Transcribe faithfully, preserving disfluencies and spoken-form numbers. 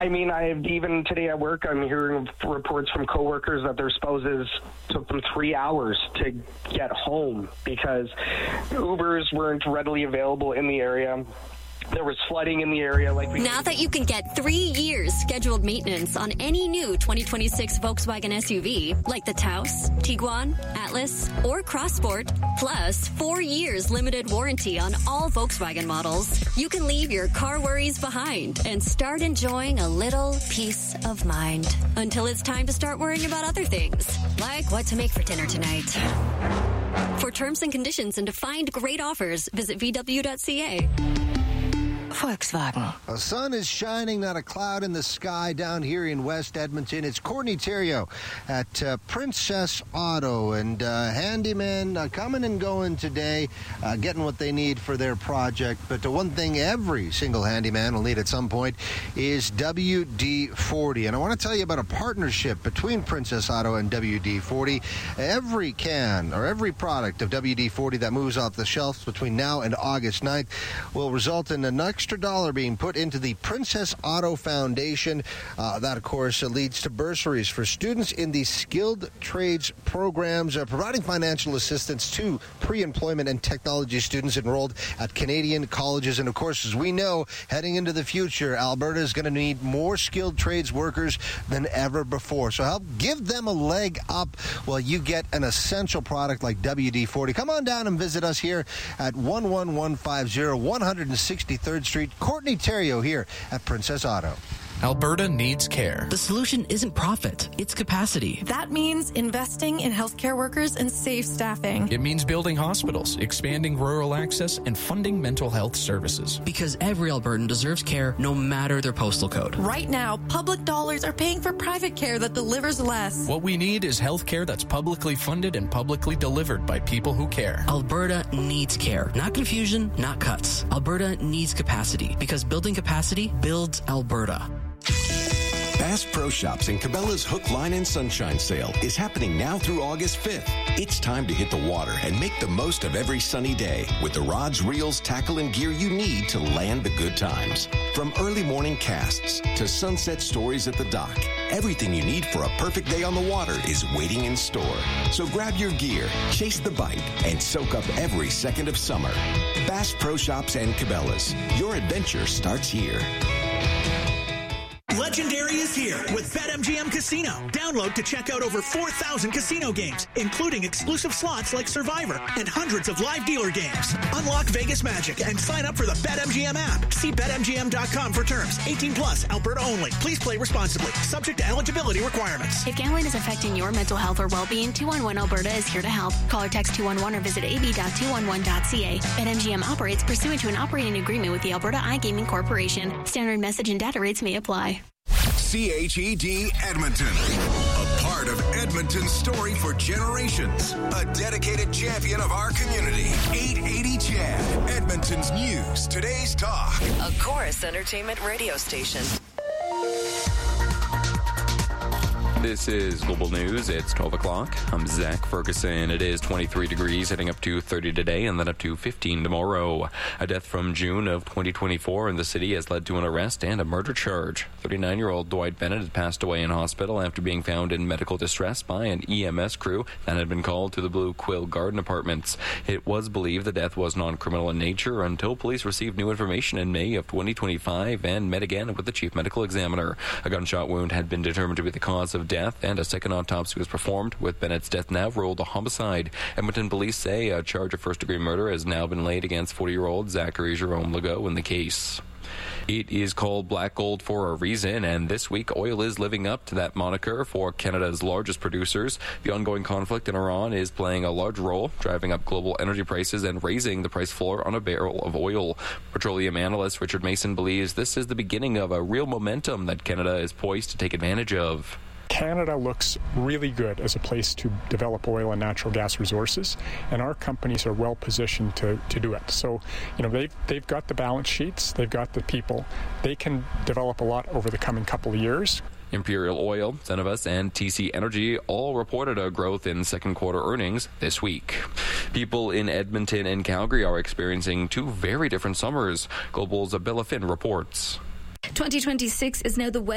I mean, I've even today at work, I'm hearing reports from coworkers that their spouses took them three hours to get home because Ubers weren't readily available in the area. There was flooding in the area. Like we now that you can get three years scheduled maintenance on any new twenty twenty-six Volkswagen S U V, like the Taos, Tiguan, Atlas, or Crossport, plus four years limited warranty on all Volkswagen models, you can leave your car worries behind and start enjoying a little peace of mind until it's time to start worrying about other things, like what to make for dinner tonight. For terms and conditions and to find great offers, visit v w dot c a. Volkswagen. The sun is shining, not a cloud in the sky down here in West Edmonton. It's Courtney Theriault at uh, Princess Auto, and uh, handymen uh, coming and going today, uh, getting what they need for their project. But the one thing every single handyman will need at some point is W D forty. And I want to tell you about a partnership between Princess Auto and W D forty. Every can or every product of W D forty that moves off the shelves between now and August ninth will result in an extra dollar being put into the Princess Auto Foundation. Uh, that, of course, uh, leads to bursaries for students in the skilled trades programs, uh, providing financial assistance to pre-employment and technology students enrolled at Canadian colleges. And, of course, as we know, heading into the future, Alberta is going to need more skilled trades workers than ever before. So help give them a leg up while you get an essential product like W D forty. Come on down and visit us here at one one one five zero one hundred sixty-third Street. Courtney Theriault here at Princess Auto. Alberta needs care. The solution isn't profit, it's capacity. That means investing in healthcare workers and safe staffing. It means building hospitals, expanding rural access, and funding mental health services. Because every Albertan deserves care no matter their postal code. Right now, public dollars are paying for private care that delivers less. What we need is health care that's publicly funded and publicly delivered by people who care. Alberta needs care. Not confusion, not cuts. Alberta needs capacity. Because building capacity builds Alberta. Bass Pro Shops and Cabela's Hook, Line, and Sunshine Sale is happening now through August fifth. It's time to hit the water and make the most of every sunny day with the rods, reels, tackle, and gear you need to land the good times. From early morning casts to sunset stories at the dock, everything you need for a perfect day on the water is waiting in store. So grab your gear, chase the bite, and soak up every second of summer. Bass Pro Shops and Cabela's. Your adventure starts here. Legendary is here with BetMGM Casino. Download to check out over four thousand casino games, including exclusive slots like Survivor and hundreds of live dealer games. Unlock Vegas magic and sign up for the BetMGM app. See Bet M G M dot com for terms. eighteen plus, Alberta only. Please play responsibly. Subject to eligibility requirements. If gambling is affecting your mental health or well-being, two one one Alberta is here to help. Call or text two one one or visit a b dot two one one dot c a. BetMGM operates pursuant to an operating agreement with the Alberta iGaming Corporation. Standard message and data rates may apply. C H E D Edmonton, a part of Edmonton's story for generations, a dedicated champion of our community. eight eighty C H E D, Edmonton's news, today's talk. A Chorus Entertainment radio station. This is Global News. It's twelve o'clock. I'm Zach Ferguson. It is twenty-three degrees, heading up to thirty today and then up to fifteen tomorrow. A death from June of twenty twenty-four in the city has led to an arrest and a murder charge. thirty-nine-year-old Dwight Bennett had passed away in hospital after being found in medical distress by an E M S crew that had been called to the Blue Quill Garden Apartments. It was believed the death was non-criminal in nature until police received new information in May of twenty twenty-five and met again with the chief medical examiner. A gunshot wound had been determined to be the cause of death, and a second autopsy was performed, with Bennett's death now ruled a homicide. Edmonton police say a charge of first-degree murder has now been laid against forty-year-old Zachary Jerome Legault in the case. It is called Black Gold for a reason, and this week oil is living up to that moniker for Canada's largest producers. The ongoing conflict in Iran is playing a large role, driving up global energy prices and raising the price floor on a barrel of oil. Petroleum analyst Richard Mason believes this is the beginning of a real momentum that Canada is poised to take advantage of. Canada looks really good as a place to develop oil and natural gas resources, and our companies are well positioned to, to do it. So, you know, they've, they've got the balance sheets, they've got the people. They can develop a lot over the coming couple of years. Imperial Oil, Cenovus, and T C Energy all reported a growth in second quarter earnings this week. People in Edmonton and Calgary are experiencing two very different summers. Global's Abella Finn reports. twenty twenty-six is now the